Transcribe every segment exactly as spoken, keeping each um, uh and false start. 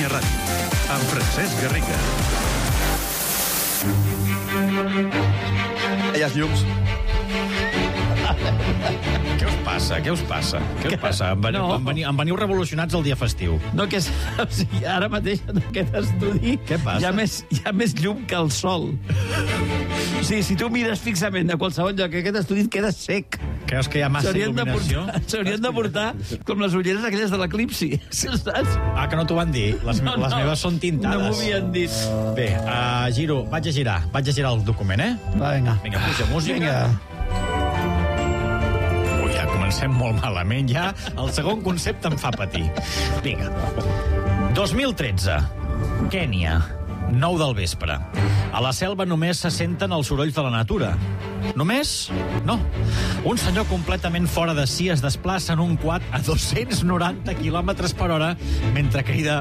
Catalunya Ràdio, amb Francesc Garriga. Elles llums. Què us passa? Què us passa? Què us passa? Em veniu, No. em veniu, em veniu revolucionats el dia festiu. No, que és, o sigui, ara mateix en aquest estudi Què passa? hi ha més, hi ha més llum que el sol. O sigui, si tu mires fixament a qualsevol lloc, aquest estudi et queda sec. Creus que hi ha massa S'haurien de il·luminació? portar, s'haurien de portar com les ulleres aquelles de l'eclipsi, saps? Ah, que no t'ho van dir? Les, No, les no, meves són tintades. No m'ho havien dit. Bé, uh, giro, vaig a girar. Vaig a girar el document, eh? Va, vinga. Vinga, puja música. Vinga. Ui, ja comencem molt malament. Ja el segon concepte em fa patir. Vinga. dos mil tretze. Kènia. nou del vespre. A la selva només se senten els sorolls de la natura. Només? No. Un senyor completament fora de si es desplaça en un quad a dos-cents noranta quilòmetres per hora mentre crida...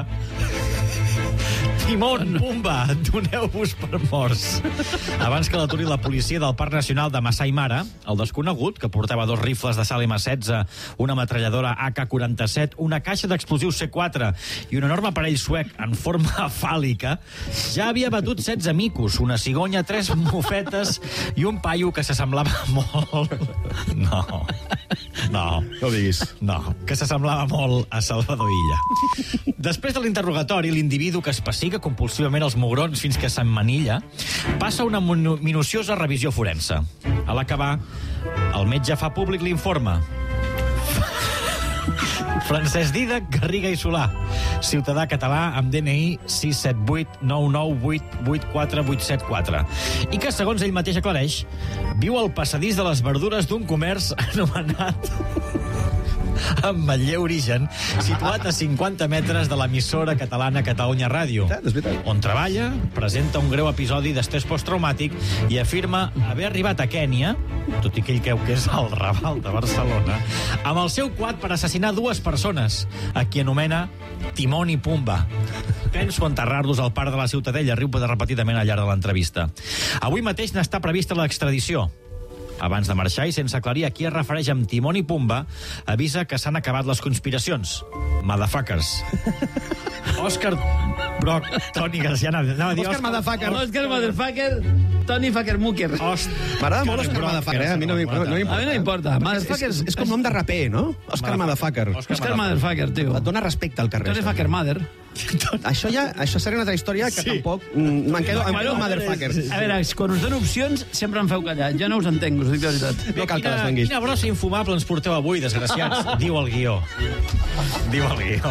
Timón, Pumba, doneu-vos per morts. Abans que l'aturi la policia del Parc Nacional de Masai Mara, el desconegut, que portava dos rifles de sal ema setze, una metralladora a ca quaranta-set, una caixa d'explosius ce quatre i un enorme aparell suec en forma fàl·lica, ja havia batut setze micos, una cigonya, tres mofetes i un paio que s'assemblava molt... No, no. No ho diguis. No, que s'assemblava molt a Salvador Illa. Després de l'interrogatori, l'individu que es pessiga compulsivament els mugrons fins que s'emmanilla passa una minuciosa revisió forense. A l'acabar, el metge fa públic l'informe. Francesc Dídac, Garriga i Solà, ciutadà català amb de ene i sis set vuit nou nou vuit vuit quatre vuit set quatre, i que, segons ell mateix aclareix, viu al passadís de les verdures d'un comerç anomenat amb Manlleu Origen, situat a cinquanta metres de l'emissora catalana Catalunya Ràdio, És veritat. on treballa, presenta un greu episodi d'estrès posttraumàtic i afirma haver arribat a Kènia, tot i que ell creu que és el Raval de Barcelona, amb el seu quad per assassinar dues persones, a qui anomena Timón i Pumba. Penso enterrar-los al parc de la Ciutadella, riu repetidament al llarg de l'entrevista. Avui mateix n'està prevista l'extradició. Abans de marxar i sense aclarir a qui es refereix amb Timón i Pumba, avisa que s'han acabat les conspiracions. Motherfuckers. Òscar Brock, Toni García... Anava a dir Òscar Motherfucker. Òscar Motherfucker, Toni Fucker-Mucker. M'agrada molt Òscar Motherfucker, eh? A mi no m'importa. No A mi no m'importa. És, Motherfucker és, és com nom de raper, no? Òscar Motherfucker. Òscar Motherfucker, tio. Et dona respecte al carrer. Toni Fucker-Mother. Això ja això seria una altra història que Sí. tampoc... mm, Me'n quedo amb Bueno, Motherfucker. A veure, quan us dono opcions, sempre em feu callar. Jo no us entenc, us dic la veritat. No cal que les Quina, venguis. quina brossa infumable ens porteu avui, desgraciats, diu el guió. Diu el guió.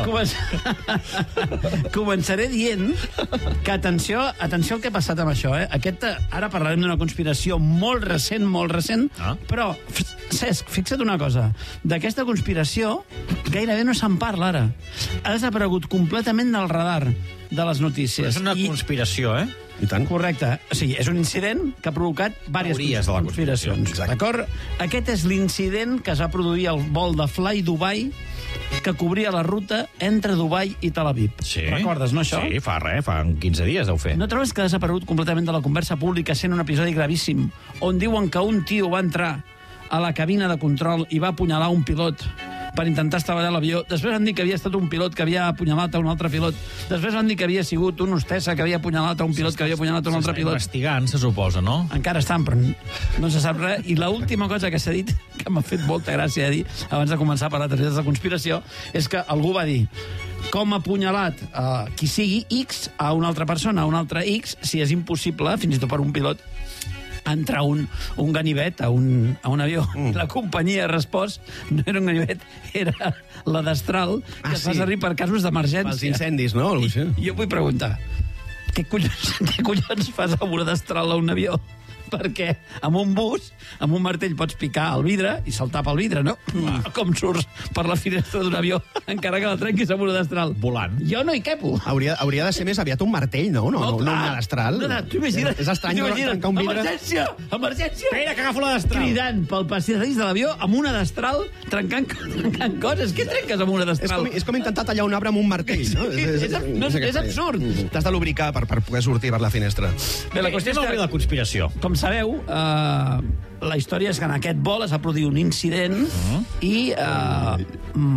Començ... Començaré dient que atenció, atenció al que ha passat amb això, eh? Aquest, ara parlarem d'una conspiració molt recent, molt recent, Ah. però, Cesc, fixa't una cosa. D'aquesta conspiració gairebé no se'n parla ara. Ha desaparegut completament del radar de les notícies. És una I- conspiració, eh? I tant. Correcte. O sigui, és un incident que ha provocat diverses Teories de la conspiració. conspiracions. D'acord? Aquest és l'incident que es va produir al vol de Fly Dubai, que cobria la ruta entre Dubai i Tel Aviv. Sí. Recordes, no, això? Sí, fa res, fa quinze dies deu fer. No trobes que ha desaparegut completament de la conversa pública sent un episodi gravíssim on diuen que un tio va entrar a la cabina de control i va apunyalar un pilot per intentar estavellar l'avió. Després van dir que havia estat un pilot que havia apunyalat a un altre pilot. Després van dir que havia sigut un hostessa que havia apunyalat a un pilot que havia apunyalat a un altre S'està pilot. investigant, se suposa, no? Encara estan, però no se sap res. I l'última cosa que s'ha dit, que m'ha fet molta gràcia a dir, abans de començar a parlar de teories de conspiració, és que algú va dir com ha apunyalat uh, qui sigui X a una altra persona, a una altra X, si és impossible, fins i tot per un pilot, entrar un, un ganivet a un, a un avió. Mm. La companyia ha respost, no era un ganivet, era la d'Astral, que Ah, es fa sí. servir per casos d'emergència. Pels incendis, no? Algú així. I jo vull preguntar, què collons, què collons fas a una d'Astral a un avió? Perquè amb un bus, amb un martell pots picar el vidre i saltar pel vidre, no? Mm. Com surts per la finestra d'un avió encara que la trenquis amb una destral? Volant. Jo no hi quepo. Hauria, hauria de ser més aviat un martell, no? No, no, no, clar. una destral. No, no, tu imagina't, És estrany no t'imagines, trencar un vidre. Emergència! Emergència! Espera, que agafo la destral. Cridant pel passadís de l'avió amb una destral trencant, trencant coses. Què trenques amb una És destral? com, és com intentar tallar un arbre amb un martell, no? És- és- no, és absurd. T'has de lubricar per, per poder sortir per la finestra. Bé, la qüestió Anem a és obrir que, la conspiració. com sabeu, eh, la història és que en aquest vol es va produir un incident uh-huh. i eh,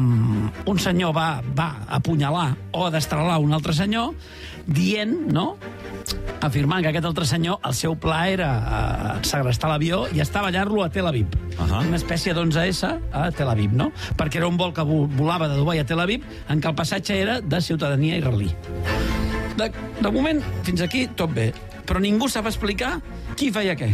un senyor va, va apunyalar o destrelar un altre senyor dient, no?, afirmant que aquest altre senyor, el seu pla era uh, segrestar l'avió i estavellar-lo a Tel Aviv. Uh-huh. Una espècie d'onze esse a Tel Aviv, no? Perquè era un vol que volava de Dubai a Tel Aviv en què el passatge era de ciutadania israelí. De, de moment, fins aquí, tot bé. Però ningú sap explicar qui feia què.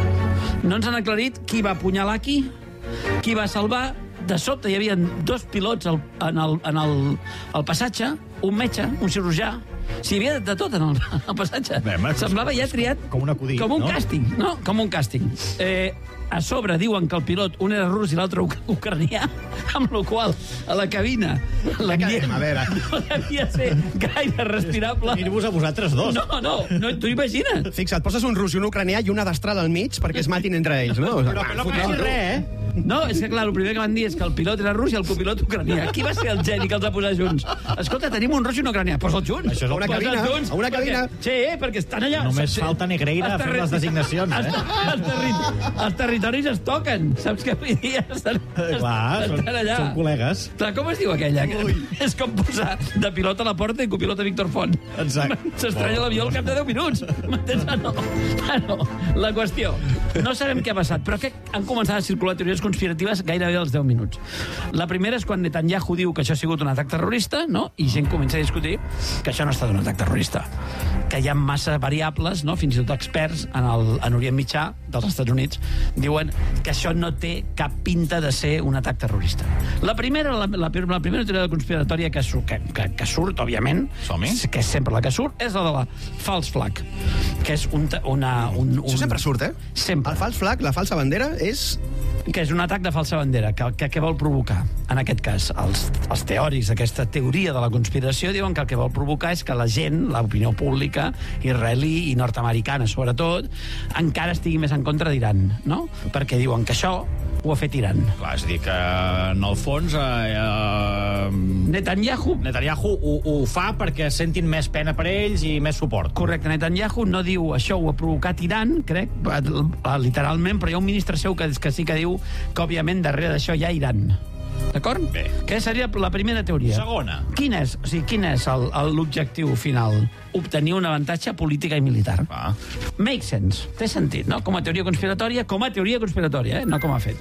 No ens han aclarit qui va apunyalar qui, qui va salvar. De sobte hi havia dos pilots al, en, el, en el, el passatge, un metge, un cirurgià. Si hi havia de tot en el, el passatge. Bé, semblava ja triat com un acudit, com un no? càsting, no? Com un càsting. Eh, a sobre diuen que el pilot, un era rus i l'altre uc ucranià, amb la qual a la cabina l'ambient A veure. no devia ser gaire respirable. Dir-vos a vosaltres dos. No, no, no t'ho imagines. Fixa't, poses un rus i un ucranià i una destral al mig perquè es matin entre ells, no? Però que no passi res, eh? No, és que clar, el primer que van dir és que el pilot era rus i el copilot ucranià. Qui va ser el geni que els va posar junts? Escolta, tenim un rus i un ucranià. Posa'ls junts. Això és A una Posa'ls cabina, junts, a una cabina. Perquè, sí, perquè estan allà... Només Sí. falta Negreira a fer les designacions, eh? Els, els, terri els territoris es toquen. Saps què vull dir? Estan, Clar, són, estan allà. són col·legues. Clar, com es diu aquella? És com posar de pilot a la porta i copilot a Víctor Font. Exacte. S'estrella l'avió al cap de deu minuts. M'entens? Ah, no. Ah, no. La qüestió. No sabem què ha passat, però que han començat a circular teories conspiratives gairebé als deu minuts. La primera és quan Netanyahu diu que això ha sigut un atac terrorista, no? I gent comença a discutir que això no ha estat un atac terrorista. Que hi ha massa variables, no? Fins i tot experts en, el, en Orient Mitjà dels Estats Units diuen que això no té cap pinta de ser un atac terrorista. La primera, la, la, la primera teoria conspiratòria que, sur, que, que, que surt, òbviament, Som-hi. que és sempre la que surt, és la de la false flag, que és un, una, un, un... Això sempre surt, eh? Sempre. El fals flag, la falsa bandera, és... Que és un atac de falsa bandera. Que, que, que vol provocar? En aquest cas, els, els teòrics d'aquesta teoria de la conspiració diuen que el que vol provocar és que la gent, l'opinió pública, israelí i nord-americana, sobretot, encara estigui més en contra d'Iran, no? Perquè diuen que això ho ha fet Iran. Clar, és a dir, que en el fons eh, eh, Netanyahu... Netanyahu ho, ho fa perquè sentin més pena per ells i més suport. Correcte, Netanyahu no diu això ho ha provocat Iran, crec, literalment, però hi ha un ministre seu que, que sí que diu que, òbviament, darrere d'això hi ha Iran. D'acord? Bé. Que seria la primera teoria. Segona. Quin és, o sigui, quin és el- el- l'objectiu final? Obtenir un avantatge política i militar. Va. Make sense. Té sentit, no? Com a teoria conspiratòria, com a teoria conspiratòria, eh? No com a fet.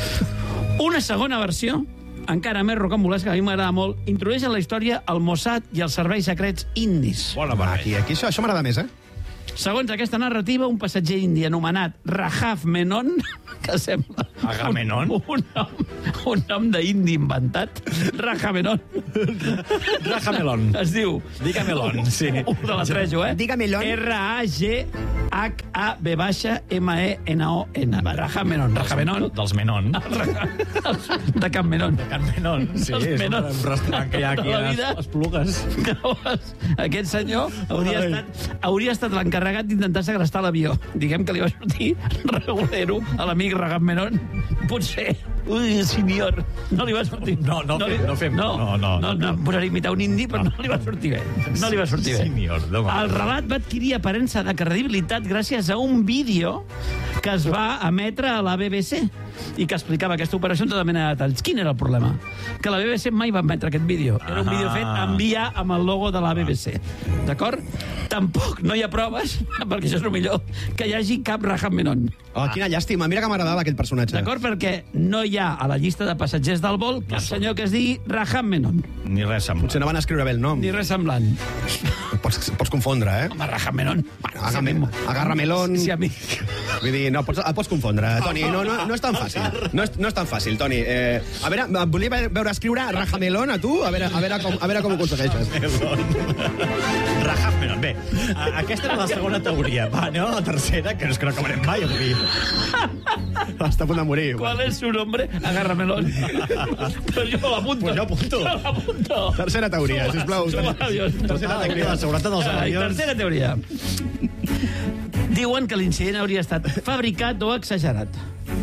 Mm. Una segona versió, encara més rocambolesca, que a mi m'agrada molt, introdueix en la història el Mossad i els serveis secrets indis. Bona Aquí, barreja. aquí, això, això m'agrada més, eh? Segons aquesta narrativa, un passatger indi anomenat Rahav Menon, que sembla... Agamenon? Un, un nom, un nom d'indi inventat. Rahav Menon. Rajamelon. Es diu... Dígamelon, sí. Ho de la trejo, eh? Dígamelon. R A G H A B baixa M E N O N. Rahav Menon. Rahav Menon. Dels Menon. De Can Menon. Can Menon, sí, Els és un, Menon. un restaurant que hi ha aquí Tota la a vida. les Esplugues. Llavors, aquest senyor hauria Ai. estat, hauria estat l'encarregat d'intentar segrestar l'avió. Diguem que li va sortir regulero a l'amic Rahav Menon. Potser. Ui, senyor. No li va sortir. No, no li, fem- no fem- No, no, no, no, no, no. em posaré a imitar un indi, però no li va sortir bé. No li va sortir bé. Senyor, demà. El relat va adquirir aparença de credibilitat gràcies a un vídeo que es va emetre a la B B C i que explicava aquesta operació amb tota mena de detalls. Quin era el problema? Que la B B C mai va emetre aquest vídeo. Era un Ah. vídeo fet enviar amb el logo de la B B C. D'acord? Tampoc no hi ha proves, perquè això és el millor, que hi hagi cap Rahav Menon. Oh, quina llàstima, mira que m'agradava aquest personatge. D'acord? Perquè no hi ha a la llista de passatgers del vol cap senyor que es digui Rahav Menon. Ni res semblant. Potser no van escriure bé el nom. Ni res semblant. Pots, pots confondre, eh? Home, Rahav Menon. Bueno, agame, agarra melón... Sí, a mi... Vull dir, no, pots, el pots confondre, Toni. No, no, no és tan fàcil. No és, no és tan fàcil, Toni. Eh, a veure, em volia veure escriure Rajamelón a tu, a veure, a veure, com, a veure com ho aconsegueixes. Rahav Menon. Bé, a- aquesta era la segona teoria. Va, anem a la tercera, que és que no acabarem mai avui. Està a punt de morir. ¿Cuál es su nombre? Agarra melón. Pues yo l'apunto. Pues jo apunto. Jo l'apunto. Tercera teoria, sisplau. Som avions. Tercera teoria, la seguretat dels Ai, avions. tercera teoria. Diuen que l'incident hauria estat fabricat o exagerat.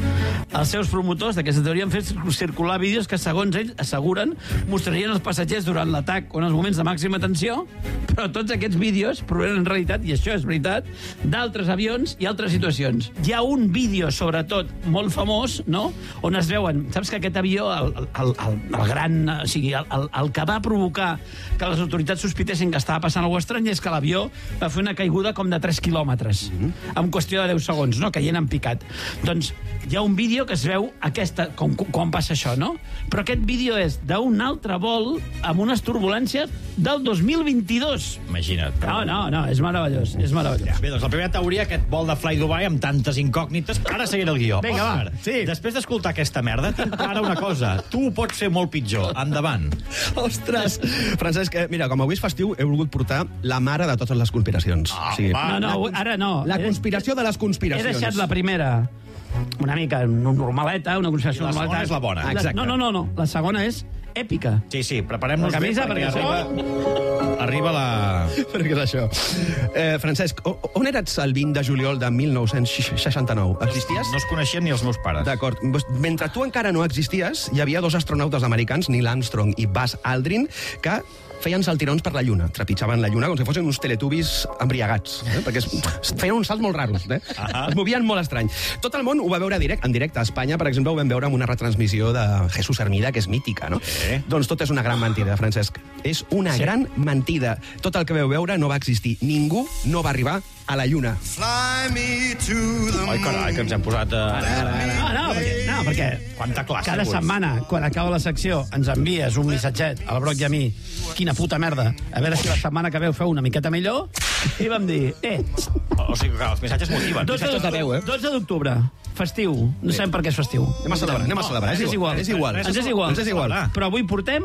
Els seus promotors d'aquesta teoria han fet circular vídeos que, segons ells, asseguren, mostrarien els passatgers durant l'atac o en els moments de màxima tensió, però tots aquests vídeos provenen en realitat, i això és veritat, d'altres avions i altres situacions. Hi ha un vídeo, sobretot, molt famós, no?, on es veuen... Saps que aquest avió, el, el, el, el gran... O sigui, el, el, el que va provocar que les autoritats sospitessin que estava passant alguna cosa estranya és que l'avió va fer una caiguda com de tres quilòmetres, mm-hmm. en qüestió de deu segons, no?, caient en picat. Doncs hi ha un vídeo que es veu aquesta, com, com passa això, no? Però aquest vídeo és d'un altre vol amb unes turbulències del dos mil vint-i-dos. Imagina't. No, no, no, és meravellós, és meravellós. Bé, doncs la primera teoria, aquest vol de Fly Dubai amb tantes incògnites, ara seguiré el guió. Vinga, va. Sí. Després d'escoltar aquesta merda, tinc clara una cosa. Tu ho pots fer molt pitjor. Endavant. Ostres! Francesc, eh, mira, com avui és festiu, he volgut portar la mare de totes les conspiracions. Ah, o sigui, va. No, no, ara no. la conspiració de les He conspiracions. deixat la primera una mica normaleta, una conspiració I la segona normaleta. és la bona. Exacte. No, no, no, no. La segona és èpica. Sí, sí, preparem-nos La camisa, bé, perquè arriba, arriba la... Però què és això? Eh, Francesc, o- on eres el vint de juliol de mil nou-cents seixanta-nou? Existies? No es coneixien ni els meus pares. D'acord. Doncs, mentre tu encara no existies, hi havia dos astronautes americans, Neil Armstrong i Buzz Aldrin, que feien saltirons per la Lluna. Trepitjaven la Lluna com si fossin uns teletubis embriagats, eh? perquè es, feien uns salts molt raros. Eh? Es movien molt estrany. Tot el món ho va veure direct, en directe. A Espanya, per exemple, ho vam veure amb una retransmissió de Jesús Hermida, que és mítica, no? Sí. Doncs tot és una gran mentida, Francesc. És una Sí. gran mentida. Tot el que veu veure no va existir. Ningú no va arribar a la Lluna. Fly me to the Ai, carai, que ens hem posat... A... No, no, perquè, no, perquè Quanta classe, cada avui. setmana, quan acaba la secció, ens envies un missatget al Broc i a mi. Quina puta merda. A veure si la setmana que veu feu una miqueta millor. I vam dir, eh, O sigui, que els missatges motiven. dotze d'octubre, festiu. No sabem per què és festiu. Anem a celebrar, anem a celebrar. Ens és igual. És igual. Ens és igual. Ens és igual. Però avui portem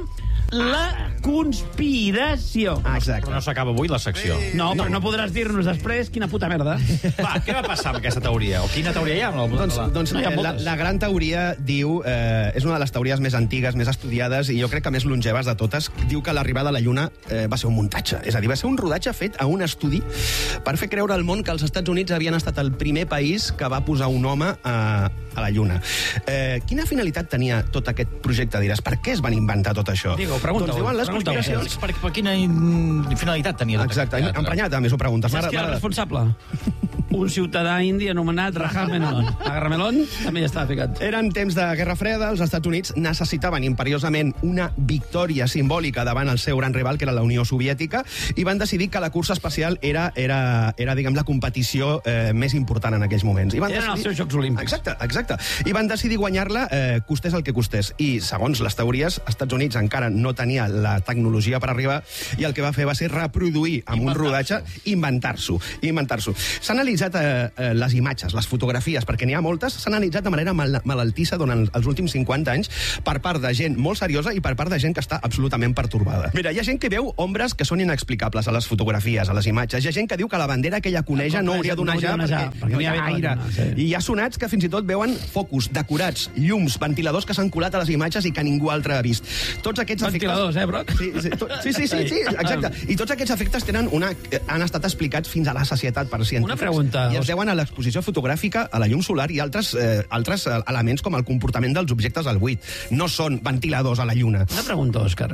la conspiració. Ah, exacte. Però no s'acaba avui la secció. No, però no podràs dir-nos després quina puta merda. Va, què va passar amb aquesta teoria? O quina teoria hi ha? No, Doncs, doncs No, hi ha eh, la, moltes. la gran teoria diu, eh, és una de les teories més antigues, més estudiades i jo crec que més longeves de totes, diu que l'arribada a la Lluna eh, va ser un muntatge. És a dir, va ser un rodatge fet a un estudi per fer creure al món que els Estats Units havien estat el primer país que va posar un home a, a la Lluna. Eh, quina finalitat tenia tot aquest projecte? Diràs, per què es van inventar tot això? Digue-ho, pregunta-ho, Doncs diuen les pregunta-ho. conspiracions... Per, per quina in- finalitat tenia tot Exacte, aquest teatre? emprenyat, també s'ho preguntes. Saps qui era el M'agrada- responsable? Un ciutadà indi anomenat Rajamelon. Rajamelon també hi estava ficat. Eren temps de Guerra Freda, els Estats Units necessitaven imperiosament una victòria simbòlica davant el seu gran rival, que era la Unió Soviètica, i van decidir que la cursa espacial era, era, era diguem, la competició eh, més important en aquells moments. I van Eren els seus Jocs Olímpics. Exacte, exacte. I van decidir guanyar-la eh, costés el que costés. I, segons les teories, Estats Units encara no tenia la tecnologia per arribar i el que va fer va ser reproduir amb un rodatge, inventar-s'ho. Inventar-s'ho. S'ha analitzat eh, eh, les imatges, les fotografies, perquè n'hi ha moltes, s'han analitzat de manera mal malaltissa durant els últims cinquanta anys per part de gent molt seriosa i per part de gent que està absolutament pertorbada. Mira, hi ha gent que veu ombres que són inexplicables a les fotografies, a les imatges. Hi ha gent que diu que la bandera que ella coneja no hauria d'onejar no hauria d'onejar, perquè, perquè no no hi hi ha ha gaire. gaire, sí. I hi ha sonats que fins i tot veuen focus decorats, llums, ventiladors que s'han colat a les imatges i que ningú altre ha vist. Tots aquests Ventiladors, eh, Broc? Sí, sí, to... sí, sí, sí, sí, exacte. I tots aquests efectes tenen una... han estat explicats fins a la societat per científics. Una pregunta. I es deuen a l'exposició fotogràfica, a la llum solar i altres, eh, altres eh, elements com el comportament dels objectes al buit. No són ventiladors a la lluna. Una pregunta, Òscar.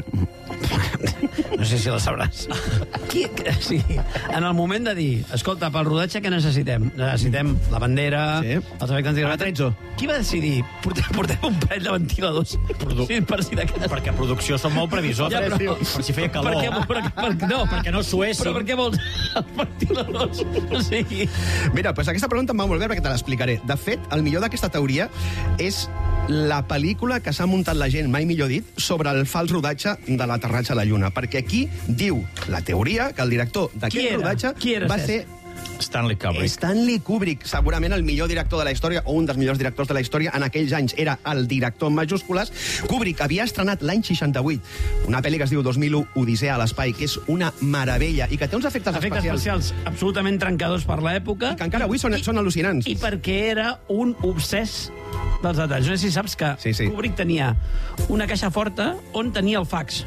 No sé si la sabràs. Qui, sí, en el moment de dir, escolta, pel rodatge què necessitem? Necessitem la bandera, Sí. els efectes antigravitaris. Qui va decidir? Portem, portem un parell de ventiladors. Produ- Sí, per si de cas. Perquè a producció són molt previsors. Ja, però- Per si feia calor. Per què, per, per, no, Perquè no suessin. Però per què vols els ventiladors? O sigui... Mira, doncs aquesta pregunta em va molt bé perquè te l'explicaré. De fet, el millor d'aquesta teoria és la pel·lícula que s'ha muntat la gent, mai millor dit, sobre el fals rodatge de l'aterratge a la Lluna. Perquè aquí diu la teoria que el director Qui d'aquest era? rodatge Qui era, va Cesc? ser Stanley Kubrick. Stanley Kubrick, segurament el millor director de la història, o un dels millors directors de la història. En aquells anys era el director en majúscules. Kubrick havia estrenat l'any seixanta-vuit una pel·li que es diu dos mil u, Odissea a l'espai, que és una meravella i que té uns efectes, Efectes especials, especials absolutament trencadors per l'època. que encara avui són, són al·lucinants. I perquè era un obsès dels detalls. No sé si saps que Sí, sí. Kubrick tenia una caixa forta on tenia el fax.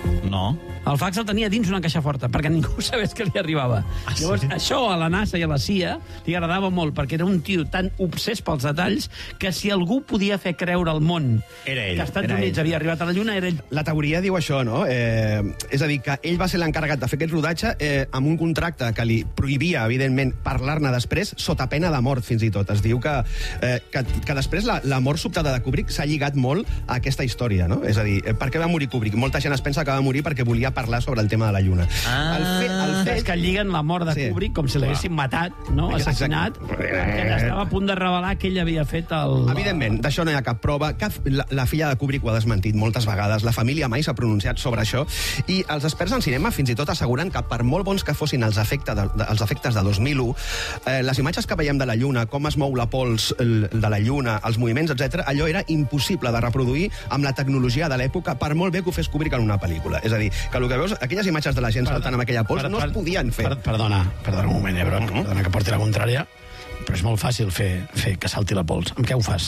No. El fax el tenia dins una caixa forta, perquè ningú sabés que li arribava. Ah, sí? Llavors, això a la NASA i a la C I A li agradava molt, perquè era un tio tan obsès pels detalls que si algú podia fer creure al món Era ell, que als Estats era Units ell. havia arribat a la Lluna, era ell. La teoria diu això, no? Eh, és a dir, que ell va ser l'encarregat de fer aquest rodatge eh, amb un contracte que li prohibia, evidentment, parlar-ne després, sota pena de mort, fins i tot. Es diu que, eh, que, que després la, la mort sobtada de Kubrick s'ha lligat molt a aquesta història, no? És a dir, eh, per què va morir Kubrick? Molta gent es pensa que va morir perquè volia parlar sobre el tema de la Lluna. Ah. El fe, el És fet... que lliguen la mort de Sí. Kubrick com si l'haguessin matat, no? Exacte. Assassinat, que estava a punt de revelar que ell havia fet el... Evidentment, d'això no hi ha cap prova. Cap, la, la filla de Kubrick ho ha desmentit moltes vegades. La família mai s'ha pronunciat sobre això. I els experts en cinema fins i tot asseguren que per molt bons que fossin els, efecte de, de, els efectes de dos mil u, eh, les imatges que veiem de la Lluna, com es mou la pols el, de la Lluna, els moviments, etcètera, allò era impossible de reproduir amb la tecnologia de l'època, per molt bé que ho fes Kubrick en una pel·lícula. És a dir, que el que veus, aquelles imatges de la gent saltant amb aquella pols Per- no es per- podien fer. Per, perdona, perdona un moment, eh, Broc, perdona que porti la contrària, però és molt fàcil fer, fer que salti la pols. Amb què ho fas?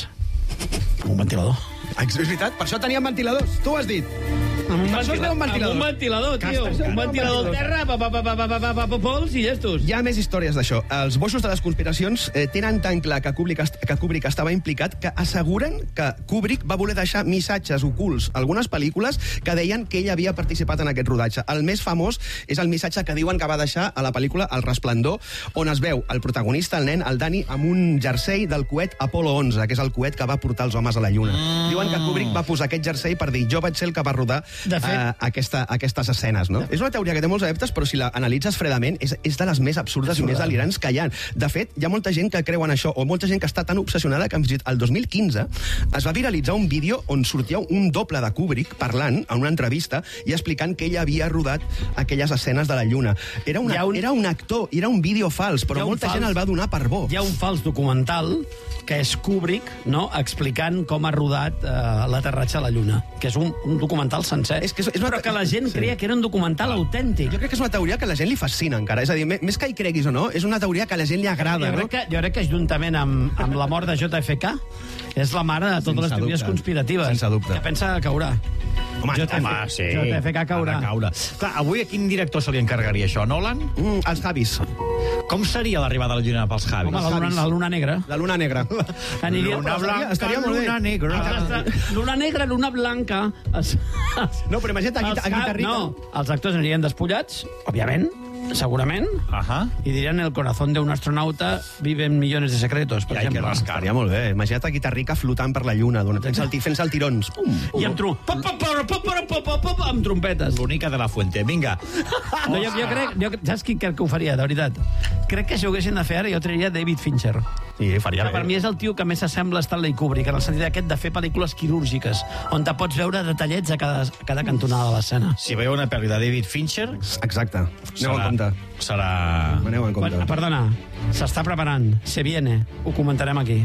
Amb un ventilador. És veritat, per això teníem ventiladors. Tu ho has dit. Amb un, Per això es veu un ventilador. Amb un ventilador, tio. Castes, Un ventilador al terra, pa, pa, pa, pa, pa, pa, pa, pa, pols i llestos. Hi ha més històries d'això. Els boixos de les conspiracions eh, tenen tan clar que Kubrick, est que Kubrick estava implicat que asseguren que Kubrick va voler deixar missatges ocults a algunes pel·lícules que deien que ell havia participat en aquest rodatge. El més famós és el missatge que diuen que va deixar a la pel·lícula El Resplendor, on es veu el protagonista, el nen, el Dani, amb un jersei del coet Apolo onze, que és el coet que va portar els homes a la Lluna. Mm. Diuen que Kubrick va posar aquest jersei per dir jo vaig ser el que va rodar De fet- eh, aquesta, aquestes escenes, no? És una teoria que té molts adeptes, però si la analitzes fredament és, és de les més absurdes i més delirants que hi ha. De fet, hi ha molta gent que creu en això, o molta gent que està tan obsessionada que el dos mil quinze es va viralitzar un vídeo on sortia un doble de Kubrick parlant en una entrevista i explicant que ell havia rodat aquelles escenes de la Lluna. Era, una, Hi ha un- era un actor, era un vídeo fals, Hi ha però un molta fals- gent el va donar per bo. Hi ha un fals documental que és Kubrick, no?, explicant com ha rodat eh, l'aterratge a la Lluna, que és un, un documental sencer. És que és- és una- Però que la gent sí. creia que era un documental autèntic. Jo crec que és una teoria que a la gent li fascina encara. És a dir, me- més que hi creguis o no, és una teoria que a la gent li agrada, Jo no? crec, que, jo crec que juntament amb, amb la mort de J F K és la mare de totes Sense les teories dubte. conspiratives. Sense dubte. Que pensa que caurà. Home, J F K, Home, sí. J F K caurà. Ha de caure. Clar, avui a quin director se li encarregaria això? Nolan? Mm, els Javis. Com seria l'arribada a la Lluna pels Javis? Home, la luna, la luna negra. La luna negra. Aniria Luna però blanca, estaria molt bé. luna negra. Els- Luna negra, luna blanca. Els, No, però imagina't, a, els guita- a guitarrita... No, els actors anirien despullats, òbviament, segurament, Ahà. i dirien el corazón de un astronauta viven millones de secretos, per I hay que exemple. rascar. Estaria molt bé. Imagina't a guitarrica flotant per la lluna, donant, fent, salti, fent saltirons. Pum, pum. I amb, tru... pop, pop, pop, pop, pop, pop, pop, pop, amb trompetes. L'única de la Fuente. Vinga. No, jo, jo crec, jo, saps qui crec que ho faria, de veritat? Crec que si ho haguessin de fer ara, jo trairia David Fincher. Sí, faria Però per mi és el tio que més s'assembla a Stanley Kubrick, en el sentit aquest de fer pel·lícules quirúrgiques, on te pots veure detallets a cada, a cada cantonada de l'escena. Si veieu una pel·li de David Fincher, Exacte. Aneu en compte. serà... Aneu en compte. Bueno, perdona, s'està preparant, se viene, ho comentarem aquí.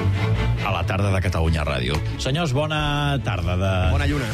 a la tarda de Catalunya Ràdio. Senyors, bona tarda. De... Bona lluna.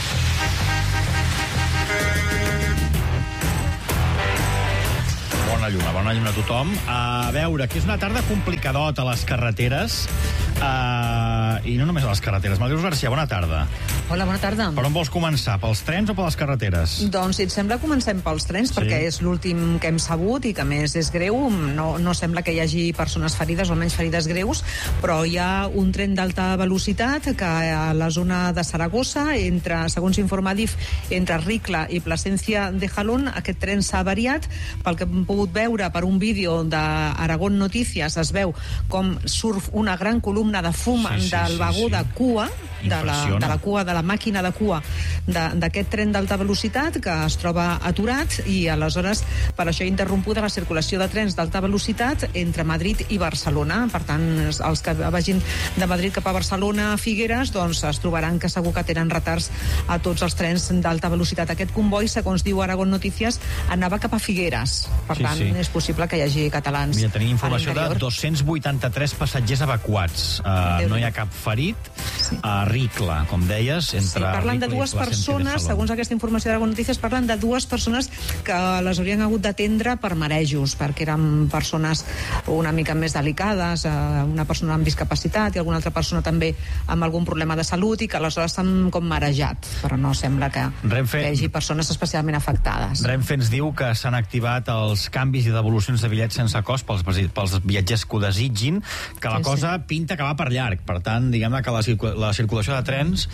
Bona lluna, bona lluna a tothom. A veure, que és una tarda complicadota a les carreteres. Uh, I no només a les carreteres. Malgrius Garcia, bona tarda. Hola, bona tarda. Per on vols començar? Pels trens o per les carreteres? Doncs, si et sembla, comencem pels trens, Sí. perquè és l'últim que hem sabut i que, a més, és greu. No, no sembla que hi hagi persones ferides, o almenys ferides greus, però hi ha un tren d'alta velocitat que a la zona de Saragossa, entre, segons informa D I F, entre Ricla i Plasencia de Jalón, aquest tren s'ha avariat. Pel que hem pogut veure per un vídeo d'Aragón Notícies, es veu com surt una gran columna de fum Sí, sí, del sí, vagó sí. de cua, de la, Impressiona. de la cua, de la màquina de cua de- d'aquest tren d'alta velocitat que es troba aturat, i aleshores per això interrompuda la circulació de trens d'alta velocitat entre Madrid i Barcelona. Per tant, els que vagin de Madrid cap a Barcelona a Figueres, doncs es trobaran que segur que tenen retards a tots els trens d'alta velocitat. Aquest comboi, segons diu Aragón Notícies, anava cap a Figueres. Per Sí, tant, sí. és possible que hi hagi catalans Ja tenim informació a de l'interior. dos-cents vuitanta-tres passatgers evacuats. Uh, no hi ha cap ferit. Sí. a Ricla, com deies, entre... Sí, parlen de Ricla i dues Plasencia de persones, Salou. segons aquesta informació d'Aragó Notícies, parlen de dues persones que les haurien hagut d'atendre per marejos, perquè eren persones una mica més delicades, eh, una persona amb discapacitat i alguna altra persona també amb algun problema de salut, i que aleshores s'han com marejat, però no sembla que, Renfe... que hi hagi persones especialment afectades. Renfe ens diu que s'han activat els canvis i devolucions de bitllets sense cost pels, pels viatgers que ho desitgin, que la Sí, cosa sí. pinta que va per llarg. Per tant, diguem-ne que la, circula la circulació de trens,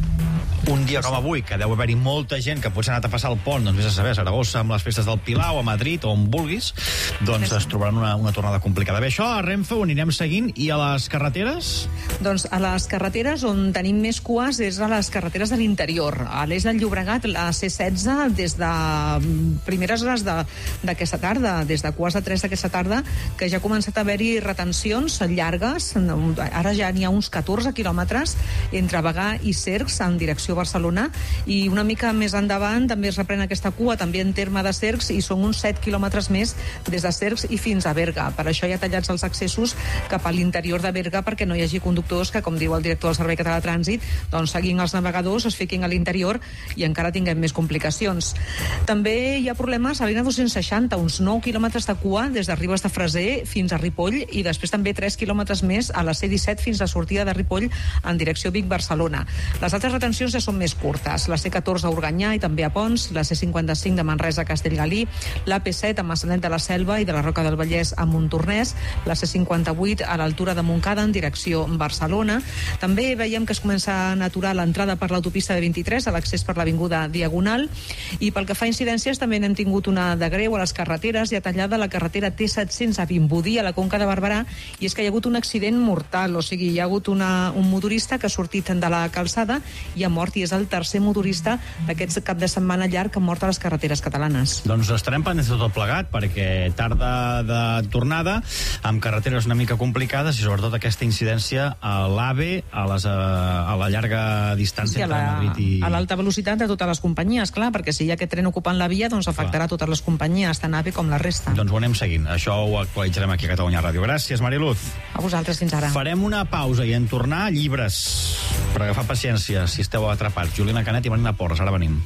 un dia com avui, que deu haver-hi molta gent que potser ha anat a passar el pont, doncs vés a saber, a Saragossa, amb les festes del Pilar, o a Madrid, o on vulguis, doncs es trobaran una, una tornada complicada. Bé, això a Renfe ho anirem seguint, i a les carreteres? Doncs a les carreteres on tenim més cues és a les carreteres de l'interior. A l'est del Llobregat, la C setze, des de primeres hores d'aquesta tarda, des de quarts de tres d'aquesta tarda, que ja ha començat a haver-hi retencions llargues. Ara ja n'hi ha uns catorze quilòmetres entre Bagà i Cercs en direcció Barcelona, i una mica més endavant també es reprèn aquesta cua, també en terme de Cercs, i són uns set quilòmetres més des de Cercs i fins a Berga. Per això hi ha tallats els accessos cap a l'interior de Berga, perquè no hi hagi conductors que, com diu el director del Servei Català de Trànsit, doncs seguint els navegadors es fiquin a l'interior i encara tinguem més complicacions. També hi ha problemes a l'I N A dos-cents seixanta, uns nou quilòmetres de cua des de Ribes de Freser fins a Ripoll, i després també tres quilòmetres més a la C disset fins a sortida de Ripoll en direcció Vic-Barcelona. Les altres retencions ja són més curtes. La C catorze a Organyà i també a Pons, la C cinquanta-cinc de Manresa a Castellgalí, la P set a Maçanet de la Selva i de la Roca del Vallès a Montornès, la C cinquanta-vuit a l'altura de Montcada en direcció Barcelona. També veiem que es comença a aturar l'entrada per l'autopista de vint-i-tres a l'accés per l'avinguda Diagonal, i pel que fa a incidències també n'hem tingut una de greu a les carreteres. Hi ha tallada la carretera T set-cents a Vimbodí, a la Conca de Barberà, i és que hi ha hagut un accident mortal, o sigui, hi ha hagut una, un motorista que ha sortit de la calçada i ha mort, i és el tercer motorista d'aquest cap de setmana llarg que ha mort a les carreteres catalanes. Doncs estarem pendents de tot plegat, perquè tarda de tornada, amb carreteres una mica complicades, i sobretot aquesta incidència a l'AVE, a, les, a la llarga distància Sí, a entre la- Madrid i... a l'alta velocitat de totes les companyies, clar, perquè si hi ha aquest tren ocupant la via, doncs afectarà totes les companyies, tant AVE com la resta. Doncs ho anem seguint. Això ho actualitzarem aquí a Catalunya Ràdio. Gràcies, Mariluz. A vosaltres, fins ara. Farem una pausa i en tornar, llibres. Per agafar paciència, si esteu atrapats. Juliana Canet i Marina Porres. Ara venim.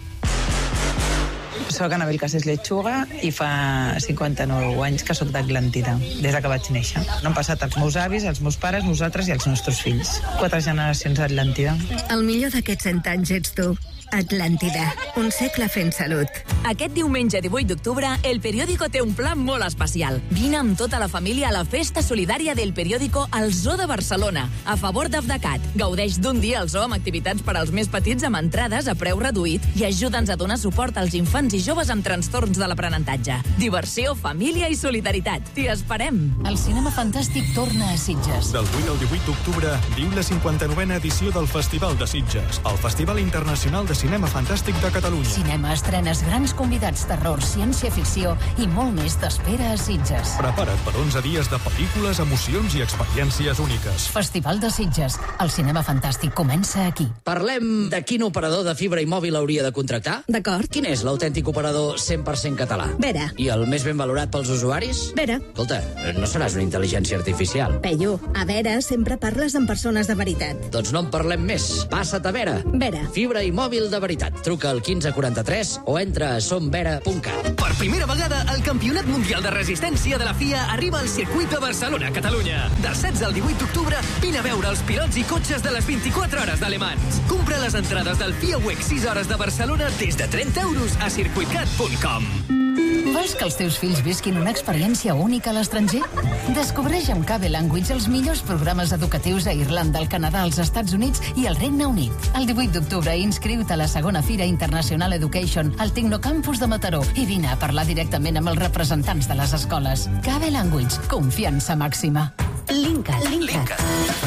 Soc Anabel Casés Lechuga i fa cinquanta-nou anys que sóc d'Atlàntida, des de que vaig néixer. No han passat els meus avis, els meus pares, nosaltres i els nostres fills. Quatre generacions d'Atlàntida. El millor d'aquests cent anys ets tu. Atlàntida, un segle fent salut. Aquest diumenge divuit d'octubre, El Periódico té un plan molt especial. Vine amb tota la família a la festa solidària del Periódico al Zoo de Barcelona, a favor d'Afdecat. Gaudeix d'un dia al zoo amb activitats per als més petits amb entrades a preu reduït i ajuda'ns a donar suport als infants i joves amb trastorns de l'aprenentatge. Diversió, família i solidaritat. T'hi esperem. El cinema fantàstic torna a Sitges. Del vuit al divuit d'octubre viu la cinquanta-novena edició del Festival de Sitges, el Festival Internacional de Cinema Fantàstic de Catalunya. Cinema, estrenes, grans convidats, terror, ciència-ficció i molt més t'espera a Sitges. Prepara't per onze dies de pel·lícules, emocions i experiències úniques. Festival de Sitges. El cinema fantàstic comença aquí. Parlem de quin operador de fibra i mòbil hauria de contractar? D'acord. Quin és l'autèntic operador cent per cent català? Vera. I el més ben valorat pels usuaris? Vera. Escolta, no seràs una intel·ligència artificial. Peyu, a Vera sempre parles amb persones de veritat. Doncs no en parlem més. Passa't a Vera. Vera. Fibra i mòbil de veritat. Truca al quinze quaranta-tres o entra a somvera punt cat. Per primera vegada, el Campionat Mundial de Resistència de la F I A arriba al circuit de Barcelona, Catalunya. Del setze al divuit d'octubre, vine a veure els pilots i cotxes de les vint-i-quatre hores d'Alemans. Compra les entrades del F I A W E C sis hores de Barcelona des de trenta euros a circuitcat punt com. Vols que els teus fills visquin una experiència única a l'estranger? Descobreix amb Cable Language els millors programes educatius a Irlanda, al Canadà, als Estats Units i al Regne Unit. El divuit d'octubre inscriu-te a la segona Fira International Education al Tecnocampus de Mataró i vine a parlar directament amb els representants de les escoles. Cable Language, confiança màxima. Linkat. Linkat.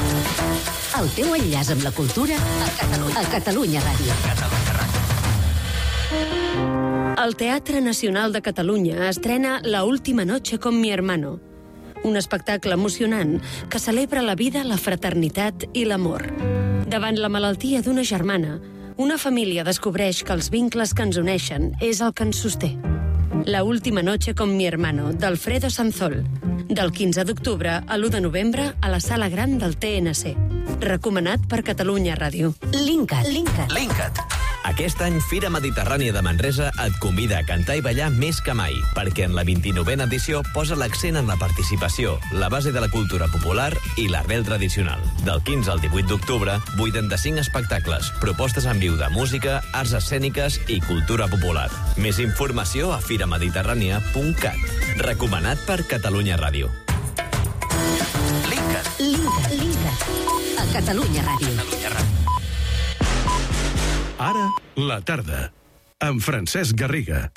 El teu enllaç amb la cultura a Catalunya, a Catalunya Ràdio. Catalunya Ràdio. El Teatre Nacional de Catalunya estrena La última noche con mi hermano, un espectacle emocionant que celebra la vida, la fraternitat i l'amor. Davant la malaltia d'una germana, una família descobreix que els vincles que ens uneixen és el que ens sosté. La última noche con mi hermano, d'Alfredo Sanzol. Del quinze d'octubre a l'u de novembre a la Sala Gran del T N C. Recomanat per Catalunya Ràdio. Linkat. Linkat. Linkat. Aquest any, Fira Mediterrània de Manresa et convida a cantar i ballar més que mai, perquè en la vint-i-novena edició posa l'accent en la participació, la base de la cultura popular i l'arrel tradicional. Del quinze al divuit d'octubre, vuitanta-cinc espectacles, propostes en viu de música, arts escèniques i cultura popular. Més informació a firamediterrània punt cat. Recomanat per Catalunya Ràdio. Linkat. Linkat. Linkat. A Catalunya Ràdio. Catalunya Ràdio. Ara, la tarda, amb Francesc Garriga.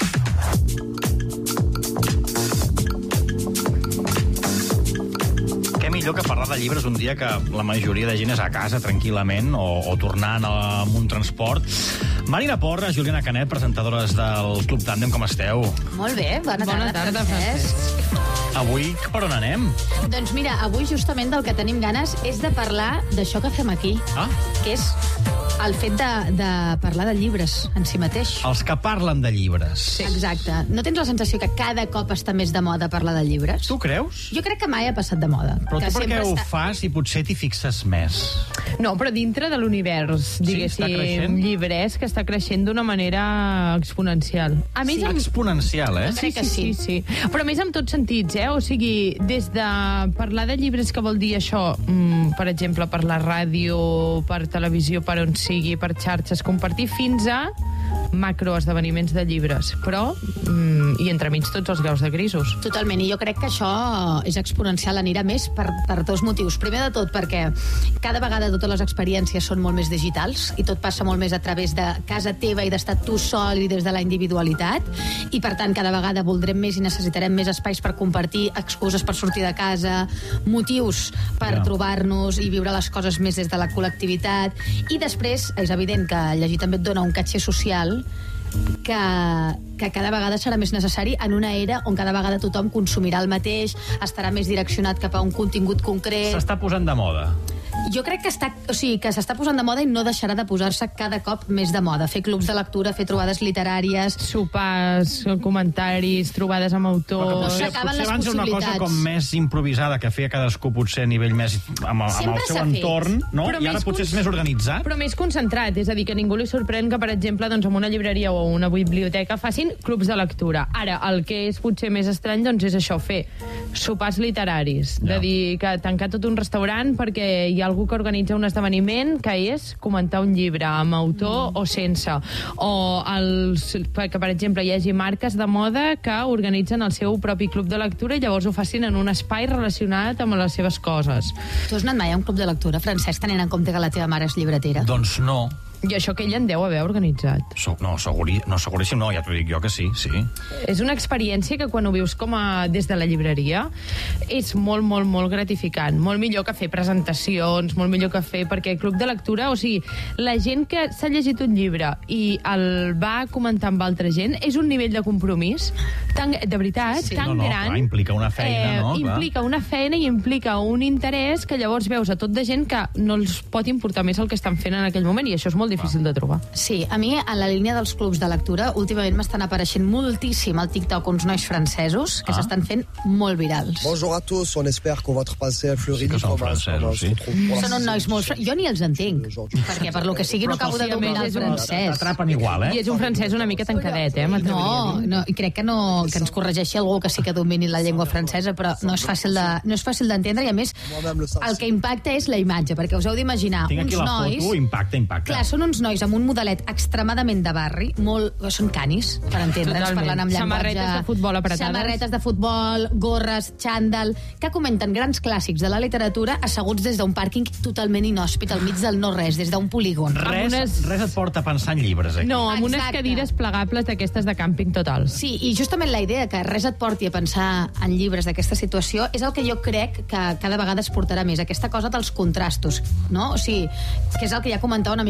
Què millor que parlar de llibres un dia que la majoria de gent és a casa tranquil·lament o, o tornant amb un transport. Marina Porra, Juliana Canet, presentadores del Club Tàndem, com esteu? Molt bé, bona, Bona tarda, tarda, Francesc. Avui per on anem? Doncs mira, avui justament del que tenim ganes és de parlar d'això que fem aquí, Ah? que és el fet de, de parlar de llibres en si mateix. Els que parlen de llibres. Sí. Exacte. No tens la sensació que cada cop està més de moda parlar de llibres? Tu creus? Jo crec que mai ha passat de moda. Però que tu per què sempre ho està... fas i potser t'hi fixes més? No, però dintre de l'univers, està diguéssim, creixent? llibres, que està creixent d'una manera exponencial. A més, Sí. amb... Exponencial, eh? Sí, sí, sí, sí. Però a més amb tots sentits, eh? O sigui, des de parlar de llibres, que vol dir això, mm, per exemple, per la ràdio, per televisió, per on sigui, per xarxes, compartir, fins a macroesdeveniments de llibres. Però, mm, i entremig tots els graus de grisos. Totalment, i jo crec que això és exponencial, anirà més per, per dos motius. Primer de tot, perquè cada vegada totes les experiències són molt més digitals i tot passa molt més a través de casa teva i d'estar tu sol i des de la individualitat, i per tant cada vegada voldrem més i necessitarem més espais per compartir, excuses per sortir de casa, motius per Ja. trobar-nos i viure les coses més des de la col·lectivitat. I després, és evident que llegir també et dona un caché social que, que cada vegada serà més necessari en una era on cada vegada tothom consumirà el mateix, estarà més direccionat cap a un contingut concret. S'està posant de moda. Jo crec que està, o sigui, que s'està posant de moda i no deixarà de posar-se cada cop més de moda. Fer clubs de lectura, fer trobades literàries... Sopars, comentaris, trobades amb Però autors... que potser, s'acaben potser les abans era una cosa possibilitats. com més improvisada que feia cadascú potser a nivell més amb, amb el Sempre seu s'ha fet. entorn, no? Però I ara més potser és cons- més organitzat. Però més concentrat, és a dir, que ningú li sorprèn que, per exemple, doncs, en una llibreria o una biblioteca facin clubs de lectura. Ara, el que és potser més estrany doncs, és això, fer sopars literaris, Ja. de dir que tancar tot un restaurant perquè hi ha algú que organitza un esdeveniment que és comentar un llibre amb autor mm. o sense. O els, que, per exemple, hi hagi marques de moda que organitzen el seu propi club de lectura i llavors ho facin en un espai relacionat amb les seves coses. Tu has anat mai a un club de lectura, Francesc, tenint en compte que la teva mare és llibretera? Doncs no. I això que ell en deu haver organitzat. So, no, seguri, no, seguríssim no, ja t'ho dic jo que sí, sí. És una experiència que quan ho vius com a, des de la llibreria és molt, molt, molt gratificant. Molt millor que fer presentacions, molt millor que fer... Perquè el club de lectura, o sigui, la gent que s'ha llegit un llibre i el va comentar amb altra gent és un nivell de compromís tan, de veritat, Sí. tan No, no, gran. clar, implica una feina, no? Clar. Implica una feina i implica un interès que llavors veus a tot de gent que no els pot importar més el que estan fent en aquell moment, i això és molt difícil de trobar. Sí, a mi, en la línia dels clubs de lectura, últimament m'estan apareixent moltíssim al TikTok uns nois francesos que Ah. s'estan fent molt virals. Bonjour à tous, on espère que votre passé fleuri Sí que són francesos, sí. Són uns nois molt... fre- Jo ni els entenc, perquè per lo que sigui no acabo de dominar el francès. T'atrapen igual, eh? I és un francès una mica tancadet, eh? No, no, i crec que, no, que ens corregeixi algú que sí que domini la llengua francesa, però no és fàcil de, no és fàcil d'entendre, i a més el que impacta és la imatge, perquè us heu d'imaginar Tinc aquí uns la nois... foto, impacta, impacta. Clar, són uns nois amb un modelet extremadament de barri, molt... són canis, per entendre'ns, Totalment. parlant amb llenguatge... Samarretes de futbol apretades. Samarretes de futbol, gorres, xandall, que comenten grans clàssics de la literatura asseguts des d'un pàrquing totalment inhòspit, al mig del no-res, des d'un polígon. Res, unes- res et porta a pensar en llibres, aquí. No, amb unes Exacte. cadires plegables d'aquestes de càmping total. Sí, i justament la idea que res et porti a pensar en llibres d'aquesta situació és el que jo crec que cada vegada es portarà més, aquesta cosa dels contrastos, no? O sigui, que és el que ja comentava una mica la Marina.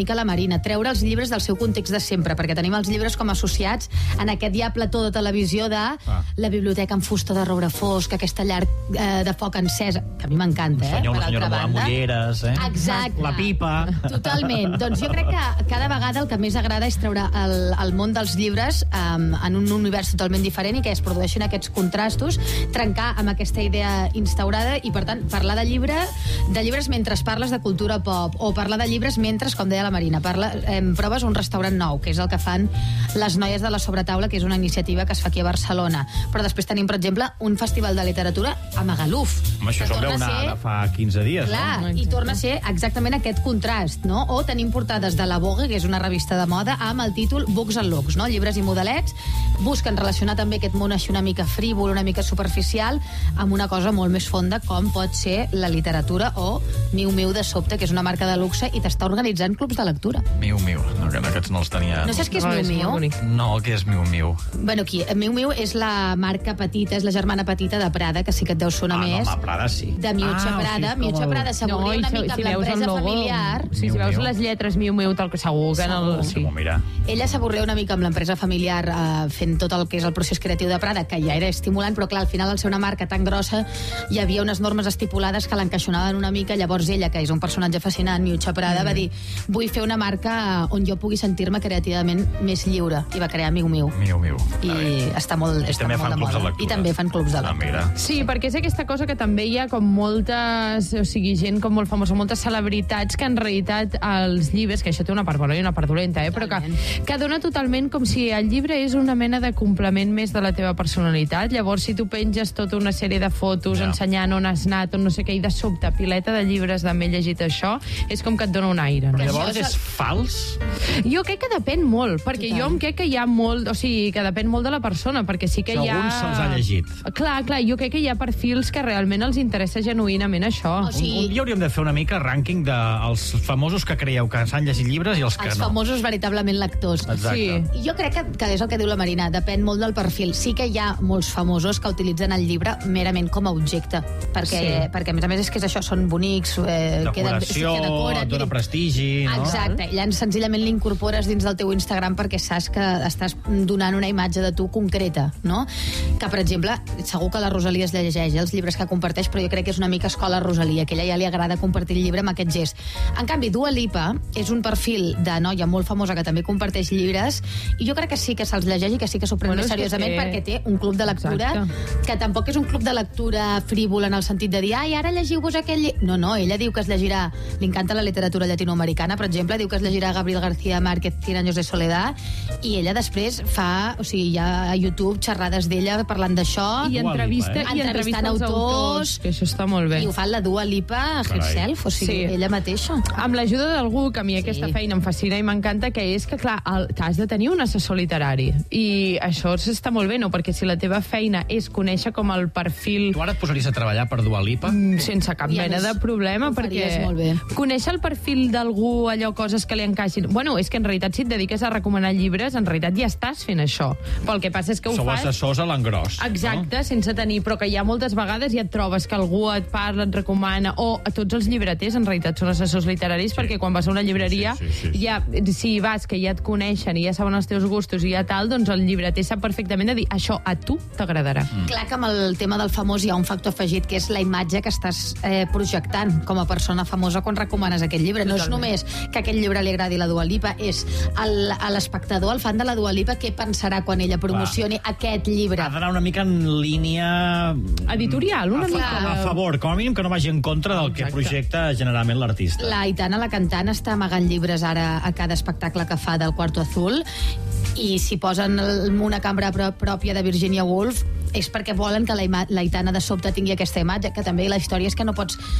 Marina, treure els llibres del seu context de sempre, perquè tenim els llibres com associats en aquest ja plató de televisió de ah. la biblioteca en fusta de roure fosc, aquesta llar eh, de foc encesa, que a mi m'encanta, eh? Senyor, una senyora amb ulleres, eh? Exacte. La pipa. Totalment. Doncs jo crec que cada vegada el que més agrada és treure el, el món dels llibres um, en un univers totalment diferent i que es produeixin aquests contrastos, trencar amb aquesta idea instaurada i, per tant, parlar de llibre, de llibres mentre parles de cultura pop, o parlar de llibres mentre, com deia la Marina, parla, eh, proves un restaurant nou, que és el que fan les noies de la sobretaula, que és una iniciativa que es fa aquí a Barcelona. Però després tenim, per exemple, un festival de literatura a Magaluf. Home, això se'n veu anar de fa quinze dies, clar, no? I torna a ser exactament aquest contrast, no? O tenim portades de la Vogue, que és una revista de moda, amb el títol Books and Looks, no? Llibres i modelets. Busquen relacionar també aquest món així una mica frívol, una mica superficial, amb una cosa molt més fonda, com pot ser la literatura o Miu Miu de sobte, que és una marca de luxe i t'està organitzant clubs de lectura. Miu Miu, no, que aquests no els tenia. No saps què és Miu Miu? No, què és Miu Miu? Bueno, aquí, Miu Miu és la marca petita, és la germana petita de Prada, que sí que et deu sonar ah, més. Ah, no, Prada sí. De Miuccia ah, Prada. O sigui, Miuccia Prada s'avorria no, una mica si amb l'empresa familiar. Sí, si veus les lletres Miu Miu, tal que segur que en el... Sí. Mira. Ella s'avorria una mica amb l'empresa familiar eh, fent tot el que és el procés creatiu de Prada, que ja era estimulant, però clar, al final al ser una marca tan grossa hi havia unes normes estipulades que l'encaixonaven una mica. Llavors ella, que és un personatge fascinant, Miuccia Prada, mm. va dir, vull fer una marca on jo pugui sentir-me creativament més lliure, i va crear Miu Miu. Miu Miu. I està molt, I està també molt fan de clubs de moda. lectura. I també fan clubs de lectura. Ah, sí, perquè és aquesta cosa que també hi ha com moltes, o sigui, gent com molt famosa, moltes celebritats que en realitat els llibres, que això té una part bona i una part dolenta, eh, però que, que dona totalment com si el llibre és una mena de complement més de la teva personalitat. Llavors, si tu penges tota una sèrie de fotos ja. ensenyant on has anat, on no sé què, i de sobte, pileta de llibres de m'he llegit això, és com que et dona un aire. Però no? llavors és fals? Jo crec que depèn molt, perquè Total. jo em crec que hi ha molt, o sigui, que depèn molt de la persona, perquè sí que si hi ha... alguns se'ls ha llegit. Clar, clar, jo crec que hi ha perfils que realment els interessa genuïnament això. O sigui... Un, un dia hauríem de fer una mica rànquing dels famosos que creieu que s'han llegit llibres i els que els no. Els famosos veritablement lectors. Exacte. Sí. Jo crec que, que és el que diu la Marina, depèn molt del perfil. Sí que hi ha molts famosos que utilitzen el llibre merament com a objecte, perquè, sí. perquè a més a més és que és això, són bonics, eh, decoració, queden, decoren, dona prestigi, no? Exacte, i llavors senzillament l'incorpores dins del teu Instagram perquè saps que estàs donant una imatge de tu concreta, no? Que, per exemple, segur que la Rosalia es llegeix els llibres que comparteix, però jo crec que és una mica escola Rosalia, que a ella ja li agrada compartir el llibre amb aquest gest. En canvi, Dua Lipa és un perfil de noia molt famosa que també comparteix llibres, i jo crec que sí que se'ls llegeix i que sí que s'ho pren bueno, més seriosament, que... perquè té un club de lectura Exacte. que tampoc és un club de lectura frívol en el sentit de dir, ai, ara llegiu-vos aquell... No, no, ella diu que es llegirà, li encanta la literatura llatinoamericana, per exemple, diu que es llegirà Gabriel García Márquez, Cien años de soledad, i ella després fa, o sigui, hi ha a YouTube xerrades d'ella parlant d'això. I entrevista, eh? i entrevistant autors, autors, que això està molt bé. I ho fa la Dua Lipa herself, o sigui, sí. ella mateixa. Amb l'ajuda d'algú, que a mi aquesta sí. feina em fascina i m'encanta, que és que, clar, el, que has de tenir un assessor literari. I això està molt bé, no? Perquè si la teva feina és conèixer com el perfil... Tu ara et posaries a treballar per Dua Lipa? Mm, sense cap mena de problema, perquè molt bé. conèixer el perfil d'algú, allò, coses que li encaixin... Bueno, és que en realitat si et dediques a recomanar llibres, en realitat ja estàs fent això. Però el que passa és que ho Sou fas... Sou assessors a l'engròs. Exacte, no? Sense tenir... Però que hi ha moltes vegades ja et trobes que algú et parla, et recomana, o a tots els llibreters en realitat són assessors literaris, sí. perquè quan vas a una llibreria, sí, sí, sí, sí. ja, si vas, que ja et coneixen i ja saben els teus gustos i ja tal, doncs el llibreter sap perfectament de dir això a tu t'agradarà. Mm. Clar que amb el tema del famós hi ha un factor afegit, que és la imatge que estàs eh, projectant com a persona famosa quan recomanes aquest llibre. Totalment. No és només que aquest llibre li agradi la Dua Lipa, és el, a l'espectador, el fan de la Dua Lipa, què pensarà quan ella promocioni Clar. aquest llibre. Ha d'anar una mica en línia... editorial, una a, mica... A, a favor, com a mínim que no vagi en contra del Exacte. que projecta generalment l'artista. La Aitana, la cantant, està amagant llibres ara a cada espectacle que fa del Cuarto Azul, i si posen una cambra pròpia de Virginia Woolf és perquè volen que la Aitana de sobte tingui aquesta imatge, que també la història és que no pots